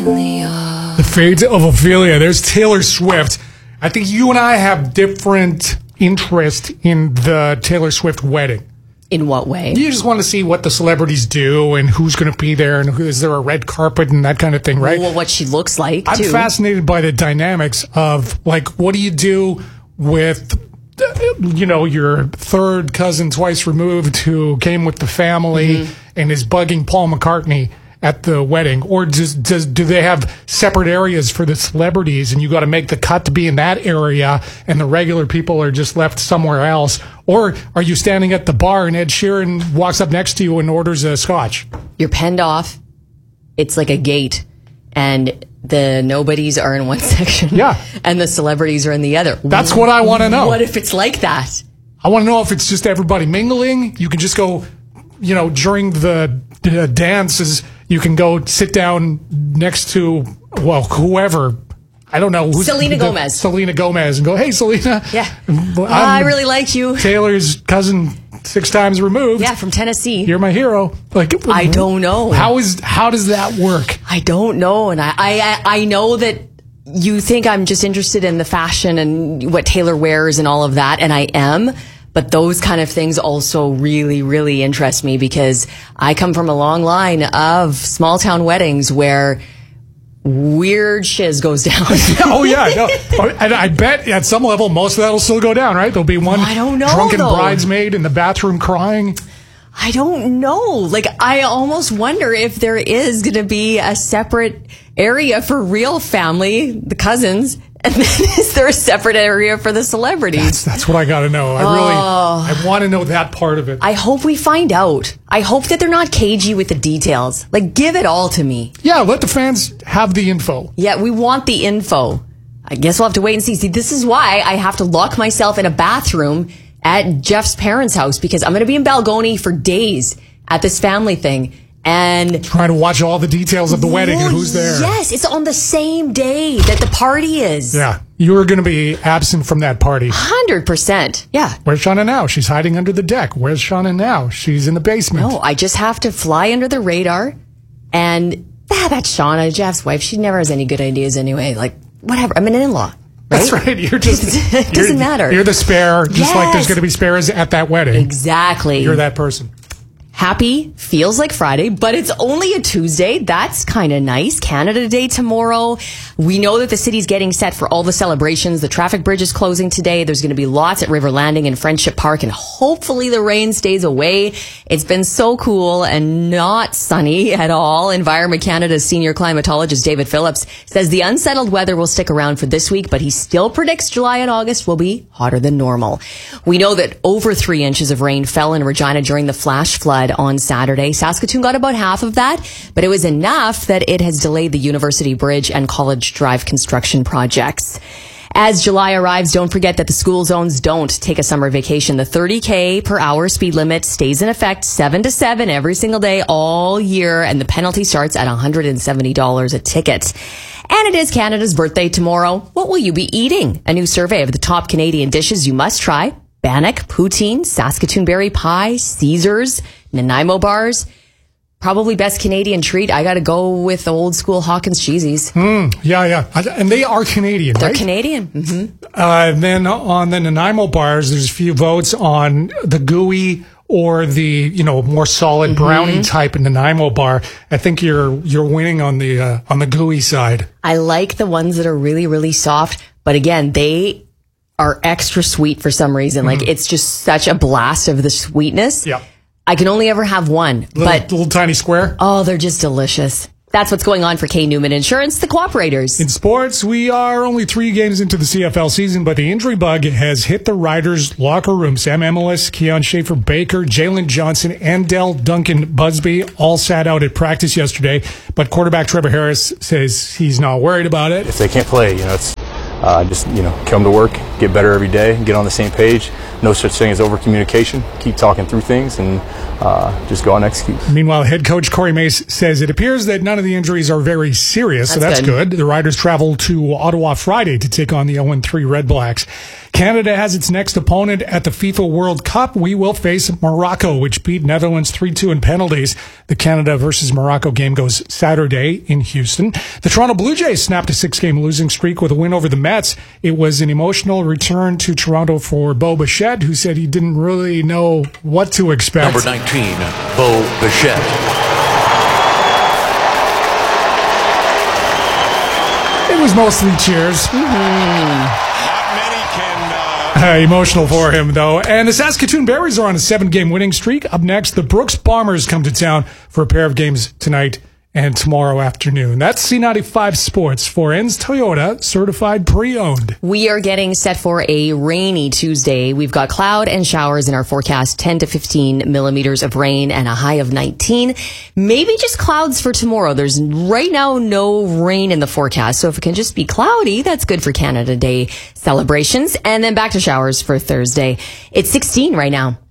Ophelia. The Fate of Ophelia. There's Taylor Swift. I think you and I have different interest in the Taylor Swift wedding. In what way? You just want to see what the celebrities do and who's going to be there and is there a red carpet and that kind of thing, right? Well, what she looks like, I'm too. fascinated by the dynamics of, like, what do you do with, your third cousin twice removed who came with the family and is bugging Paul McCartney at the wedding? Or do they have separate areas for the celebrities and you got to make the cut to be in that area and the regular people are just left somewhere else? Or are you standing at the bar and Ed Sheeran walks up next to you and orders a scotch? You're penned off. It's like a gate. And the nobodies are in one section. Yeah. And the celebrities are in the other. That's what I want to know. What if it's like that? I want to know if it's just everybody mingling. You can just go, during the dances, you can go sit down next to, whoever. I don't know. Selena Gomez. Selena Gomez. And go, hey, Selena. Yeah. I really like you. Taylor's cousin 6 times removed. Yeah, from Tennessee. You're my hero. Like, I don't know. How does that work? I don't know. And I know that you think I'm just interested in the fashion and what Taylor wears and all of that. And I am. But those kind of things also really, really interest me because I come from a long line of small town weddings where weird shiz goes down. Oh, yeah. No. And I bet at some level, most of that will still go down, right? There'll be one drunken bridesmaid in the bathroom crying. I don't know. Like, I almost wonder if there is going to be a separate area for real family, the cousins, and then is there a separate area for the celebrities? That's what I got to know. I want to know that part of it. I hope we find out. I hope that they're not cagey with the details. Like, give it all to me. Yeah, let the fans have the info. Yeah, we want the info. I guess we'll have to wait and see. See, this is why I have to lock myself in a bathroom at Jeff's parents' house because I'm going to be in Balgony for days at this family thing. And trying to watch all the details of the wedding and who's there. Yes, it's on the same day that the party is. Yeah, you are going to be absent from that party. 100%. Yeah. Where's Shauna now? She's hiding under the deck. Where's Shauna now? She's in the basement. No, I just have to fly under the radar. And that's Shauna, Jeff's wife. She never has any good ideas anyway. Like, whatever. I'm an in-law. Right? That's right. You're just it doesn't matter. You're the spare, just like there's going to be spares at that wedding. Exactly. You're that person. Happy feels like Friday, but it's only a Tuesday. That's kind of nice. Canada Day tomorrow. We know that the city's getting set for all the celebrations. The traffic bridge is closing today. There's going to be lots at River Landing and Friendship Park, and hopefully the rain stays away. It's been so cool and not sunny at all. Environment Canada's senior climatologist David Phillips says the unsettled weather will stick around for this week, but he still predicts July and August will be hotter than normal. We know that over 3 inches of rain fell in Regina during the flash flood on Saturday. Saskatoon got about half of that, but it was enough that it has delayed the University Bridge and College Drive construction projects. As July arrives, don't forget that the school zones don't take a summer vacation. The 30k per hour speed limit stays in effect 7 to 7 every single day all year, and the penalty starts at $170 a ticket. And it is Canada's birthday tomorrow. What will you be eating? A new survey of the top Canadian dishes you must try. Bannock, poutine, Saskatoon berry pie, Caesars, Nanaimo bars. Probably best Canadian treat. I got to go with the old school Hawkins cheesies. Yeah. And they are Canadian, They're right? Canadian. Mm-hmm. Then on the Nanaimo bars, there's a few votes on the gooey or the, more solid brownie type Nanaimo bar. I think you're winning on the gooey side. I like the ones that are really, really soft. But again, they are extra sweet for some reason. Like, it's just such a blast of the sweetness. Yeah. I can only ever have one. Little tiny square. Oh, they're just delicious. That's what's going on for K. Newman Insurance, the cooperators. In sports, we are only 3 games into the CFL season, but the injury bug has hit the Riders' locker room. Sam Emilus, Keon Schaefer-Baker, Jalen Johnson, and Dell Duncan Busby all sat out at practice yesterday, but quarterback Trevor Harris says he's not worried about it. If they can't play, it's just come to work, get better every day, get on the same page. No such thing as over-communication. Keep talking through things and just go and execute. Meanwhile, head coach Corey Mace says it appears that none of the injuries are very serious, so that's good. The Riders travel to Ottawa Friday to take on the 0-3 Red Blacks. Canada has its next opponent at the FIFA World Cup. We will face Morocco, which beat Netherlands 3-2 in penalties. The Canada versus Morocco game goes Saturday in Houston. The Toronto Blue Jays snapped a 6-game losing streak with a win over the Mets. It was an emotional return to Toronto for Bo Bichette, who said he didn't really know what to expect. Number 19, Bo Bichette. It was mostly cheers. Emotional for him, though. And the Saskatoon Berries are on a 7-game winning streak. Up next, the Brooks Bombers come to town for a pair of games tonight and tomorrow afternoon. That's C95 Sports for Enns Toyota, certified pre-owned. We are getting set for a rainy Tuesday. We've got cloud and showers in our forecast, 10 to 15 millimeters of rain and a high of 19. Maybe just clouds for tomorrow. There's right now no rain in the forecast. So if it can just be cloudy, that's good for Canada Day celebrations. And then back to showers for Thursday. It's 16 right now.